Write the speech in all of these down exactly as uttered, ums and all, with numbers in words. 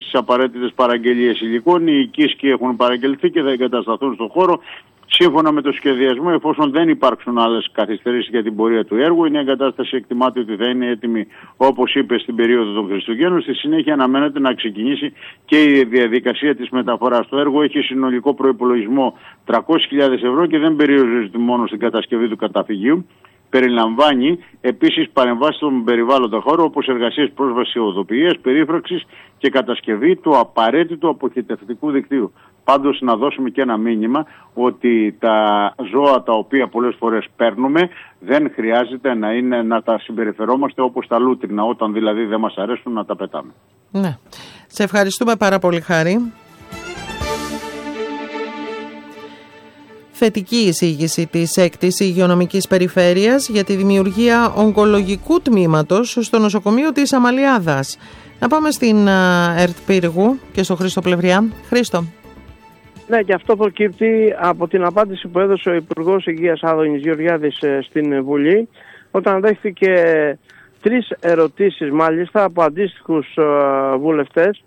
τις απαραίτητες παραγγελίες υλικών. Οι οικίσκοι έχουν παραγγελθεί και θα εγκατασταθούν στον χώρο. Σύμφωνα με το σχεδιασμό, εφόσον δεν υπάρξουν άλλες καθυστερήσεις για την πορεία του έργου, η εγκατάσταση εκτιμάται ότι θα είναι έτοιμη, όπως είπε, στην περίοδο των Χριστουγέννων. Στη συνέχεια αναμένεται να ξεκινήσει και η διαδικασία της μεταφοράς. Το έργο έχει συνολικό προϋπολογισμό τριακόσιες χιλιάδες ευρώ και δεν περιορίζεται μόνο στην κατασκευή του καταφυγίου. Περιλαμβάνει επίσης παρεμβάσεις στον περιβάλλοντα χώρο, όπως εργασίες πρόσβασης οδοποιίας, περίφραξης και κατασκευή του απαραίτητου αποχετευτικού δικτύου. Πάντως να δώσουμε και ένα μήνυμα ότι τα ζώα τα οποία πολλές φορές παίρνουμε δεν χρειάζεται να, είναι, να τα συμπεριφερόμαστε όπως τα λούτρινα, όταν δηλαδή δεν μας αρέσουν να τα πετάμε. Ναι. Σε ευχαριστούμε πάρα πολύ, Χάρη. Θετική εισήγηση της έκτης υγειονομικής περιφέρειας για τη δημιουργία ογκολογικού τμήματος στο νοσοκομείο της Αμαλιάδας. Να πάμε στην ΕΡΤ Πύργου και στο Χρήστο Πλευριά. Χρήστο. Ναι, και αυτό προκύπτει από την απάντηση που έδωσε ο Υπουργός Υγείας Άδωνης Γεωργιάδης στην Βουλή, όταν δέχθηκε τρεις ερωτήσεις μάλιστα από αντίστοιχους βουλευτές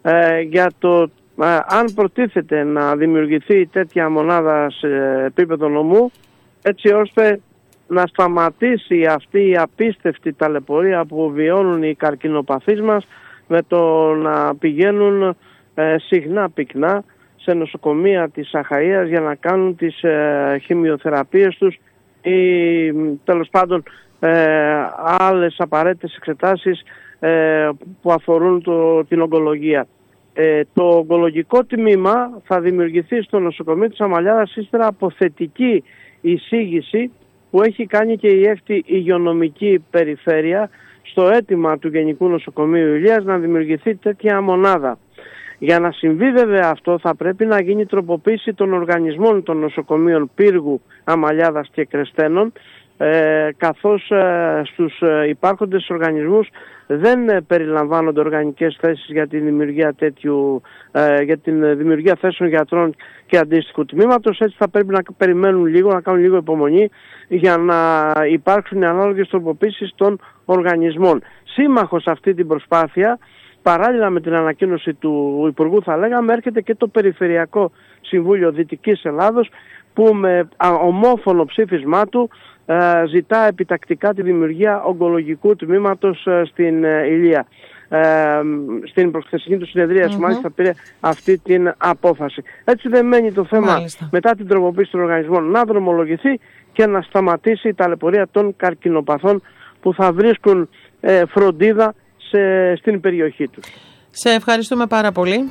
για το αν προτίθεται να δημιουργηθεί τέτοια μονάδα σε επίπεδο νομού, έτσι ώστε να σταματήσει αυτή η απίστευτη ταλαιπωρία που βιώνουν οι καρκινοπαθείς μας, με το να πηγαίνουν ε, συχνά πυκνά σε νοσοκομεία της Αχαΐας για να κάνουν τις ε, χημειοθεραπείες τους ή τέλος πάντων ε, άλλες απαραίτητες εξετάσεις ε, που αφορούν το, την ογκολογία. Ε, το ογκολογικό τμήμα θα δημιουργηθεί στο νοσοκομείο της Αμαλιάδας ύστερα από θετική εισήγηση που έχει κάνει και η έκτη υγειονομική περιφέρεια στο αίτημα του Γενικού Νοσοκομείου Ηλίας να δημιουργηθεί τέτοια μονάδα. Για να συμβεί βέβαια αυτό θα πρέπει να γίνει τροποποίηση των οργανισμών των νοσοκομείων Πύργου, Αμαλιάδας και Κρεστένων, ε, καθώς ε, στους ε, υπάρχοντες οργανισμούς δεν ε, περιλαμβάνονται οργανικές θέσεις για τη δημιουργία τέτοιου, ε, για την δημιουργία θέσεων γιατρών και αντίστοιχου τμήματος. Έτσι θα πρέπει να περιμένουν λίγο, να κάνουν λίγο υπομονή για να υπάρξουν ανάλογες τροποποίησεις των οργανισμών. Σύμμαχος αυτή την προσπάθεια, παράλληλα με την ανακοίνωση του Υπουργού θα λέγαμε, έρχεται και το Περιφερειακό Συμβούλιο Δυτικής Ελλάδος, που με ομόφωνο ψήφισμά του ε, ζητά επιτακτικά τη δημιουργία ογκολογικού τμήματος ε, στην ε, Ηλία. Ε, στην προχθεσινή του συνεδρίαση mm-hmm. μάλιστα πήρε αυτή την απόφαση. Έτσι δεν μένει το θέμα μάλιστα. μετά την τροποποίηση των οργανισμών να δρομολογηθεί και να σταματήσει η ταλαιπωρία των καρκινοπαθών που θα βρίσκουν ε, φροντίδα σε, στην περιοχή τους. Σε ευχαριστούμε πάρα πολύ.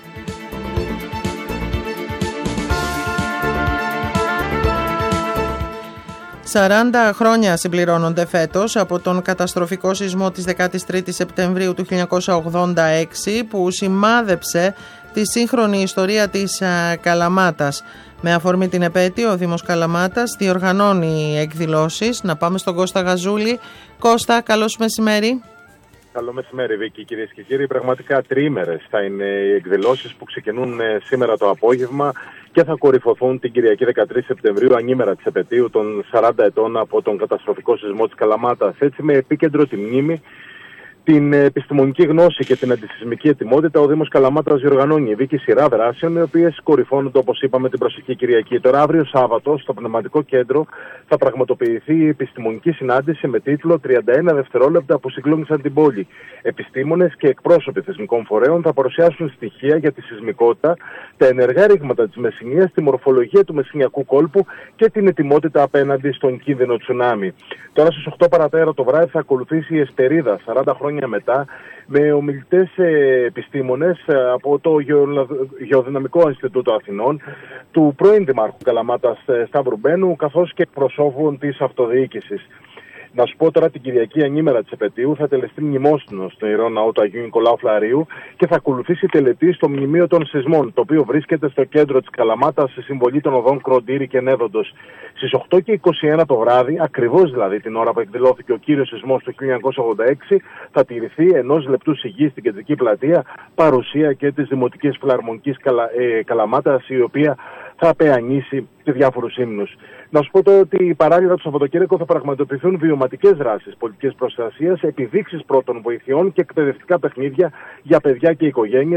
σαράντα χρόνια συμπληρώνονται φέτος από τον καταστροφικό σεισμό της δεκάτης τρίτης Σεπτεμβρίου του χίλια εννιακόσια ογδόντα έξι που σημάδεψε τη σύγχρονη ιστορία της Καλαμάτας. Με αφορμή την επέτειο, ο Δήμος Καλαμάτας διοργανώνει εκδηλώσεις. Να πάμε στον Κώστα Γαζούλη. Κώστα, καλώς μεσημέρι. Καλό μεσημέρι, Βίκη, κυρίες και κύριοι. Πραγματικά τριήμερες θα είναι οι εκδηλώσεις που ξεκινούν σήμερα το απόγευμα και θα κορυφωθούν την Κυριακή δεκατρείς Σεπτεμβρίου, ανήμερα της επετείου των σαράντα ετών από τον καταστροφικό σεισμό της Καλαμάτας. Έτσι, με επίκεντρο τη μνήμη, την επιστημονική γνώση και την αντισεισμική ετοιμότητα, ο Δήμος Καλαμάτας διοργανώνει Βίκη σειρά δράσεων, οι οποίες κορυφώνονται, όπως είπαμε, την προσεχή Κυριακή. Τώρα, αύριο Σάββατο, στο Πνευματικό Κέντρο, θα πραγματοποιηθεί η επιστημονική συνάντηση με τίτλο τριάντα ένα δευτερόλεπτα που συγκλώνησαν την πόλη. Επιστήμονες και εκπρόσωποι θεσμικών φορέων θα παρουσιάσουν στοιχεία για τη σεισμικότητα, τα ενεργά ρήγματα της Μεσσηνίας, τη μορφολογία του Μεσσηνιακού κόλπου και την ετοιμότητα απέναντι στον κίνδυνο τσουνάμι. Τώρα, στις οκτώ παρατέρα το βράδυ, θα ακολουθήσει η Εσπερίδα, σαράντα χρόνια μετά, με ομιλητές επιστήμονες από το Γεωδυναμικό Ινστιτούτο Αθηνών, του πρώην Δημάρχου Καλαμάτας Σταύρου Μπένου, καθώς και προσώπων της αυτοδιοίκησης. Να σου πω τώρα, την Κυριακή ανήμερα της επετείου θα τελεστεί μνημόσυνο στο Ιερό Ναό του Αγίου Νικολάου Φλαρίου και θα ακολουθήσει τελετή στο Μνημείο των Σεισμών, το οποίο βρίσκεται στο κέντρο της Καλαμάτας σε συμβολή των οδών Κροντήρη και Νέδοντος. Στις οκτώ και είκοσι ένα το βράδυ, ακριβώς δηλαδή την ώρα που εκδηλώθηκε ο κύριος σεισμός του χίλια εννιακόσια ογδόντα έξι, θα τηρηθεί ενός λεπτού σιγή στην κεντρική πλατεία, παρουσία και της Δημοτικής Φιλαρμονικής Καλα, ε, Καλαμάτας, η οποία θα απεανίσει και διάφορους ύμνους. Να σου πω τώρα ότι παράλληλα το Σαββατοκύριακο θα πραγματοποιηθούν βιωματικές δράσεις πολιτικής προστασίας, επιδείξεις πρώτων βοηθειών και εκπαιδευτικά παιχνίδια για παιδιά και οικογένειες.